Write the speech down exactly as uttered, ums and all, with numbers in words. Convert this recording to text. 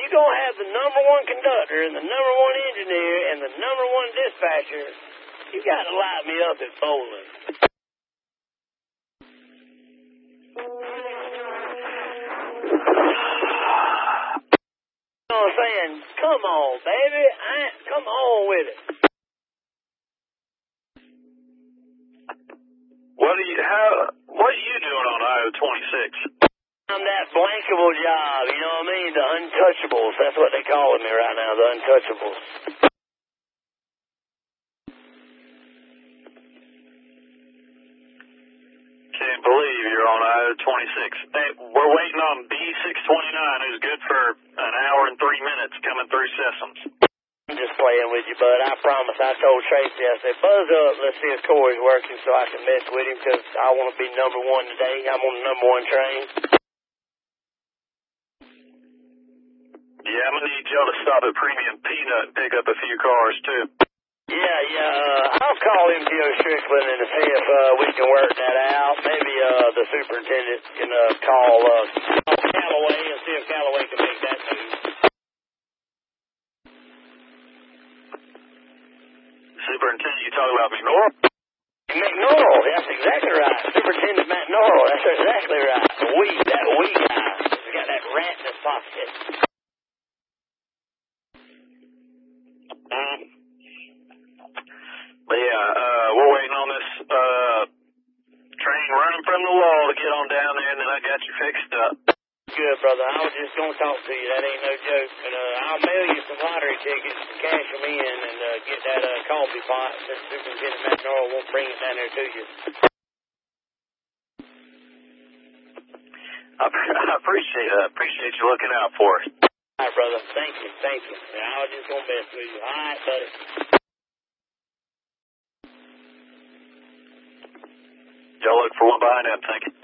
you're going to have the number one conductor and the number one engineer and the number one dispatcher, you got to light me up at bowling. You know what I'm saying? Come on, baby. I, come on with it. What are you, how, what are you doing on I O twenty-six? I'm that blankable job, you know what I mean? The untouchables. That's what they calling me right now, the untouchables. Can't believe you're on I O twenty-six. Hey, we're waiting on B six twenty-nine, who's good for an hour and three minutes coming through Systems. I'm just playing with you, bud. I promise. I told Tracy, I said, buzz up, let's see if Corey's working so I can mess with him because I want to be number one today. I'm on the number one train. Yeah, I'm going to need y'all to stop at Premium Peanut and pick up a few cars, too. Yeah, yeah. Uh, I'll call M T O Strickland and see if uh, we can work that out. Maybe uh, the superintendent can uh, call, uh, call Callaway and see if Callaway can make that move. Superintendent, you talking about McNorrell? McNorrell, that's exactly right. Superintendent Matt Norrell, that's exactly right. The wee, that wee guy. He's got that rat in his pocket. Mm. But yeah, uh, we're waiting on this uh, train running from the wall to get on down there, and then I got you fixed up. Good, brother. I was just going to talk to you. That ain't no joke. And uh, I'll mail you some lottery tickets to cash them in and uh, get that uh, coffee pot since Superintendent Matt Norrell won't bring it down there to you. I, I appreciate that. I appreciate you looking out for us. All right, brother. Thank you. Thank you. And I was just going to mess with you. All right, buddy. Y'all look for one behind him. Thank you.